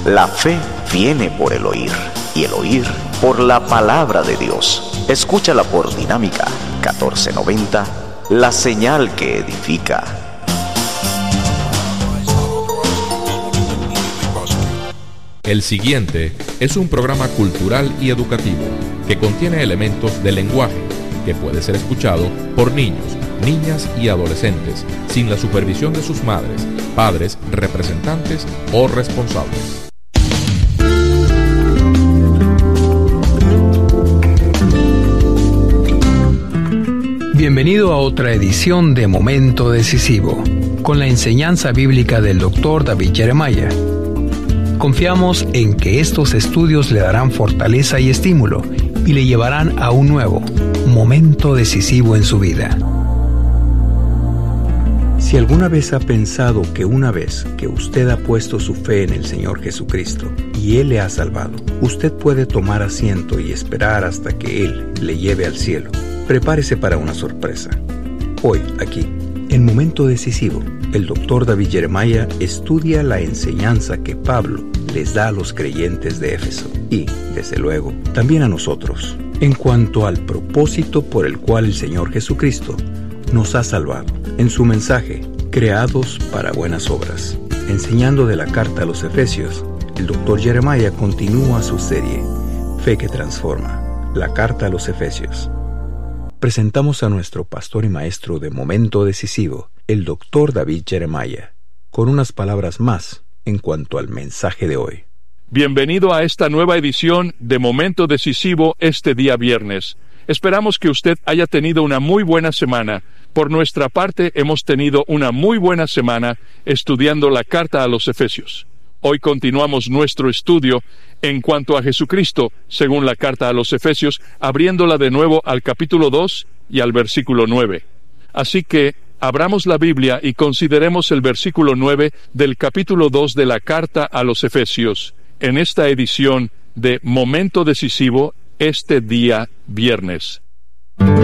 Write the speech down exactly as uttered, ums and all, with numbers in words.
La fe viene por el oír, y el oír por la palabra de Dios. Escúchala por Dinámica catorce noventa, la señal que edifica. El siguiente es un programa cultural y educativo que contiene elementos de lenguaje que puede ser escuchado por niños, niñas y adolescentes sin la supervisión de sus madres, padres, representantes o responsables. Bienvenido a otra edición de Momento Decisivo, con la enseñanza bíblica del doctor David Jeremiah. Confiamos en que estos estudios le darán fortaleza y estímulo y le llevarán a un nuevo momento decisivo en su vida. Si alguna vez ha pensado que una vez que usted ha puesto su fe en el Señor Jesucristo y Él le ha salvado, usted puede tomar asiento y esperar hasta que Él le lleve al cielo, prepárese para una sorpresa. Hoy, aquí, en Momento Decisivo, el doctor David Jeremiah estudia la enseñanza que Pablo les da a los creyentes de Éfeso y, desde luego, también a nosotros, en cuanto al propósito por el cual el Señor Jesucristo nos ha salvado. En su mensaje, Creados para Buenas Obras, enseñando de la carta a los Efesios, el doctor Jeremiah continúa su serie, Fe que Transforma, la carta a los Efesios. Presentamos a nuestro pastor y maestro de Momento Decisivo, el doctor David Jeremiah, con unas palabras más en cuanto al mensaje de hoy. Bienvenido a esta nueva edición de Momento Decisivo este día viernes. Esperamos que usted haya tenido una muy buena semana. Por nuestra parte, hemos tenido una muy buena semana estudiando la carta a los Efesios. Hoy continuamos nuestro estudio en cuanto a Jesucristo, según la carta a los Efesios, abriéndola de nuevo al capítulo dos y al versículo nueve. Así que, abramos la Biblia y consideremos el versículo nueve del capítulo dos de la carta a los Efesios, en esta edición de Momento Decisivo este día viernes.